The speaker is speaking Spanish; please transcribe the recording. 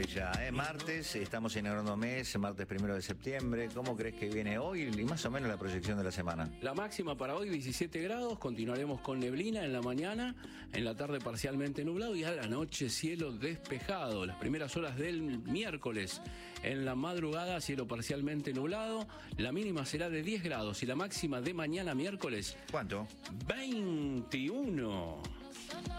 ya, martes, estamos inaugurando mes, martes 1 de septiembre. ¿Cómo crees que viene hoy y más o menos la proyección de la semana? La máxima para hoy 17 grados, continuaremos con neblina en la mañana, en la tarde parcialmente nublado y a la noche cielo despejado. Las primeras horas del miércoles en la madrugada cielo parcialmente nublado, la mínima será de 10 grados y la máxima de mañana miércoles... ¿Cuánto? 21.